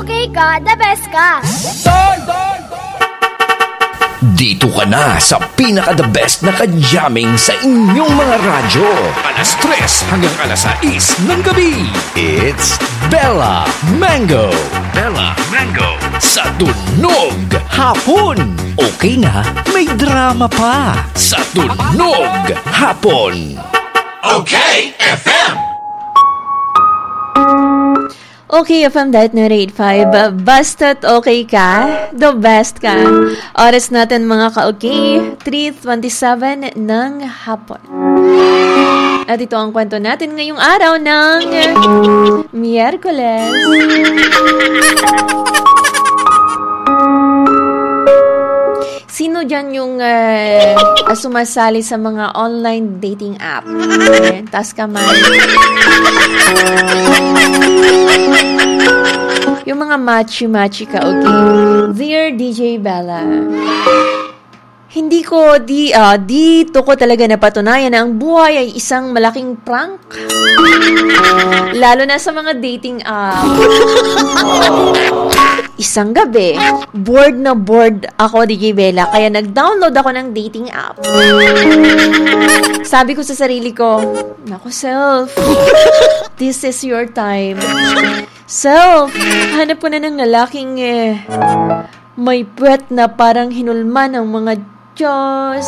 okay ka, the best ka. Dito ka na sa pinaka-the best na ka-jamming sa inyong mga radyo. Alas 3 hanggang alas 6 ng gabi. It's Bella Mango. Bella Mango. Sa Tunog Hapon. Okay na, may drama pa. Sa Tunog Hapon. Okay, FM. Okay, FM Diet na Rate 5. Basta't okay ka, the best ka. Oras natin mga ka-okay, 3:27 ng hapon. At ito ang kwento natin ngayong araw ng Miyerkules. Sino dyan yung sumasali sa mga online dating app? Tas ka man. Yung mga machi-machi ka, okay? Dear DJ Bella, dito ko talaga napatunayan na ang buhay ay isang malaking prank. Lalo na sa mga dating app. Isang gabi, bored na bored ako, DJ Bella, kaya nag-download ako ng dating app. Sabi ko sa sarili ko, naku self, this is your time. Self, hanap ko na ng lalaking may puwet na parang hinulma ng mga Diyos.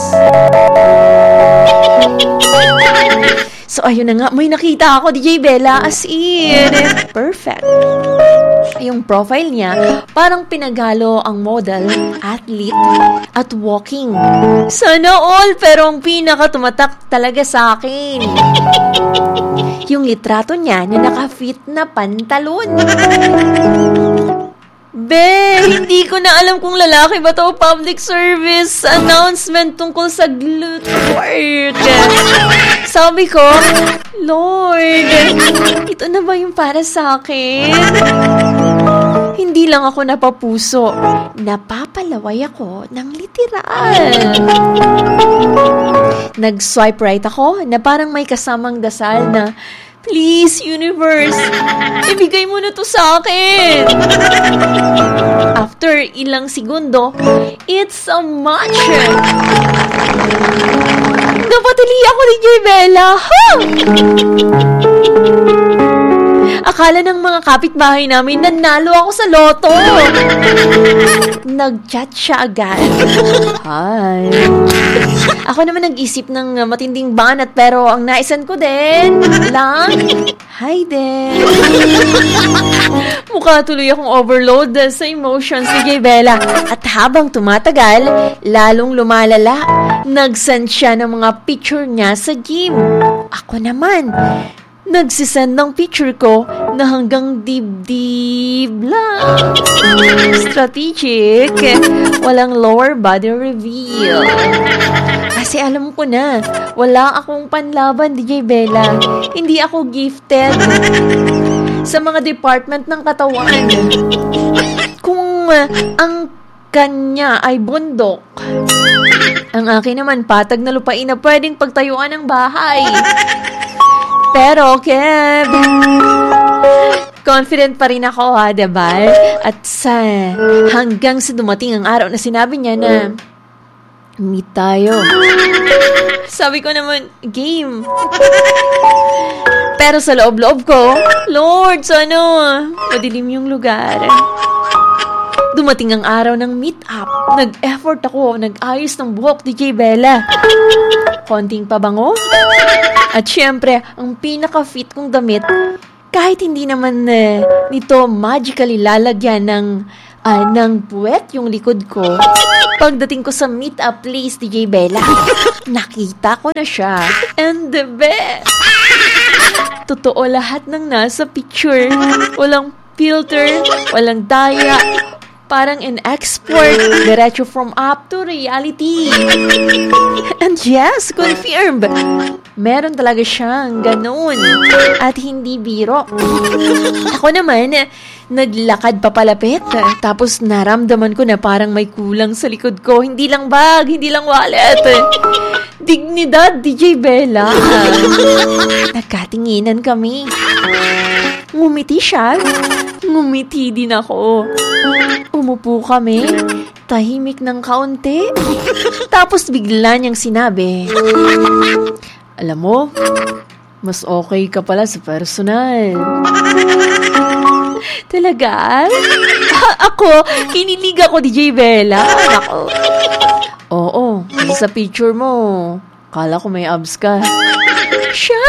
So, ayun na nga, may nakita ako, DJ Bella, as in, perfect. Yung profile niya, parang pinagalo ang model, athlete, at walking. Sana all, pero ang pinaka-tumatak talaga sa akin. Yung litrato niya na naka-fit na pantalon. Hindi ko na alam kung lalaki ba to, public service announcement tungkol sa glute work. Sabi ko, Lord, ito na ba yung para sa akin? Hindi lang ako napapuso, napapalaway ako ng literal. Nag-swipe right ako na parang may kasamang dasal na, please, universe, ibigay mo na to sa akin. After ilang segundo, it's a match. Napatili ako ni J. Bella. Akala ng mga kapitbahay namin nanalo ako sa loto. Nag-chat siya agad. Hi. Ako naman nag-isip ng matinding banat pero ang naisan ko din lang, hi din. Mukha tuloy akong overload sa emotions ni J. Bella. At habang tumatagal, lalong lumalala. Nag-send siya ng mga picture niya sa gym. Ako naman, nagsisend ng picture ko na hanggang dibdib lang. Strategic. Walang lower body reveal. Kasi alam ko na, wala akong panlaban, DJ Bella. Hindi ako gifted sa mga department ng katawan. Kung ang kanya ay bundok, ang akin naman patag na lupain na pwedeng pagtayuan ng bahay. Pero, Kev, confident pa rin ako, ha, diba? At hanggang sa dumating ang araw na sinabi niya na, meet tayo. Sabi ko naman, game. Pero sa loob-loob ko, Lord, sana madilim yung lugar. Dumating ang araw ng meet-up. Nag-effort ako, nag-ayos ng buhok, DJ Bella. Konting pabango. At syempre, ang pinaka-fit kong damit, kahit hindi naman nito magically lalagyan ng puwet yung likod ko. Pagdating ko sa meet-up place, DJ Bella, nakita ko na siya. And the best! Totoo lahat ng nasa picture. Walang filter, walang daya. Parang an export, diretso from up to reality. And yes, confirmed. Meron talaga siyang ganun. At hindi biro. Ako naman, naglakad papalapit. Tapos naramdaman ko na parang may kulang sa likod ko. Hindi lang bag, hindi lang wallet. Dignidad, DJ Bella. Nagkatinginan kami. Ngumiti siya. Ngumiti din ako. Umupo kami. Tahimik ng kaunti. Tapos bigla niyang sinabi, alam mo, mas okay ka pala sa personal. Talaga? Ako? Kinilig ako, DJ Bella. Ako. Oo, sa picture mo, kala ko may abs ka. Siya!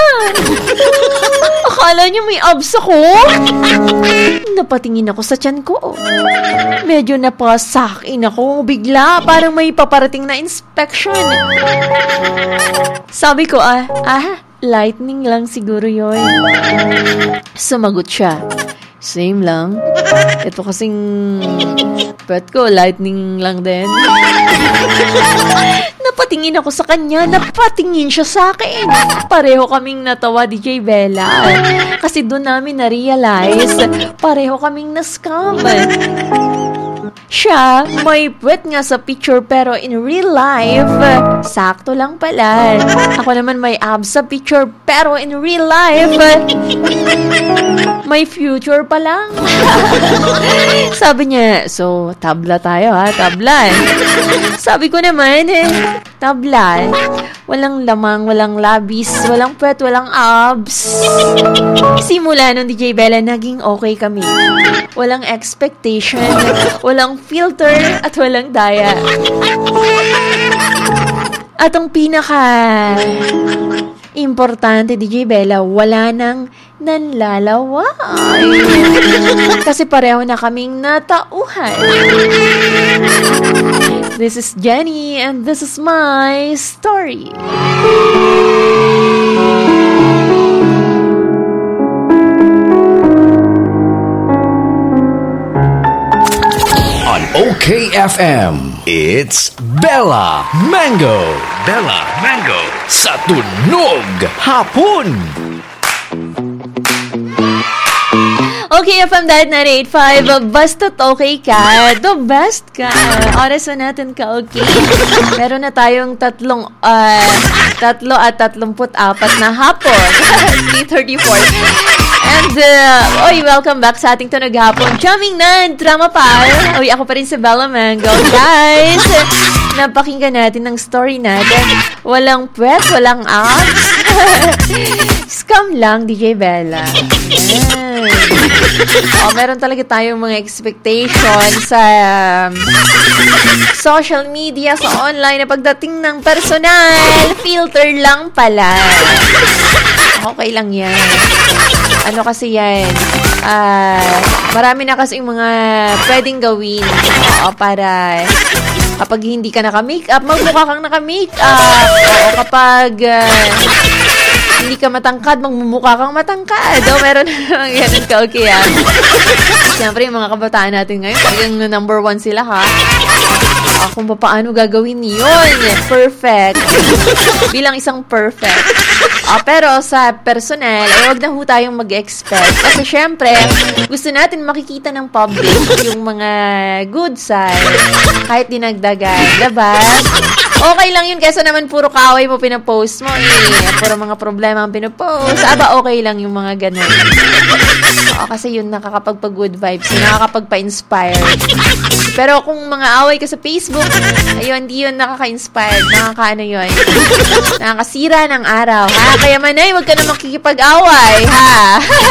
Akala niya may abs ako? Napatingin ako sa tiyan ko. Medyo napasakin ako bigla, parang may paparating na inspection. Sabi ko, lightning lang siguro yun. Sumagot siya. Same lang. Ito kasing pet ko, lightning lang din. Napatingin ako sa kanya, napatingin siya sa akin. Pareho kaming natawa, DJ Bella. Kasi doon namin na-realize, pareho kaming na-scam. Siya, may puwet nga sa picture pero in real life, sakto lang pala. Ako naman may abs sa picture pero in real life, may future pa lang. Sabi niya, so, tabla tayo ha, tabla. Sabi ko naman, tabla. Walang lamang, walang labis, walang puwet, walang abs. Simula nung DJ Bella, naging okay kami. Walang expectation, walang filter, at walang daya. At ang importante, DJ Bella, wala nang nanlalaway. Kasi pareho na kaming natauhan. This is Jenny, and this is my story. On OKFM, it's Bella Mango. Bella Mango sa Tunog Hapon. OKFM dahil 985, basta't okay ka, the best ka. Oras na natin ka, okay? Meron na tayong 3 at 34 na hapon. 3:34. And, welcome back sa ating Tunog Hapon. Jamming na, drama pa. Ako pa rin si Bella Mango. Guys, napakinggan natin ng story natin. Walang puwet, walang abs. Scam lang, DJ Bella. Meron talaga tayong mga expectations sa social media, sa online, na pagdating ng personal, filter lang pala. Okay lang yan. Ano kasi yan? Marami na kasi yung mga pwedeng gawin para kapag hindi ka naka-makeup, magmukha kang naka-makeup. O kapag hindi ka matangkad, magmumukha kang matangkad. Meron na ganun ka, okay ha? Siyempre, yung mga kabataan natin ngayon, talagang number 1 sila ha. Kung paano gagawin yun. Perfect. Bilang isang perfect. Pero sa personal, huwag na ho tayong mag-expect. Kasi syempre, gusto natin makikita ng public yung mga good side. Kahit dinagdagan. Diba? Okay lang yun kesa naman puro kaaway mo pinapost mo. Puro mga problema ang pinapost. Okay lang yung mga ganun. Kasi yun nakakapagpa-good vibes. Nakakapagpa-inspire. Pero kung mga away ka sa Facebook, ayun, di yun nakaka-inspired. Nakakaano yun. Nakakasira ng araw. Ha? Kaya manay, wag ka na makikipag-away. Ha?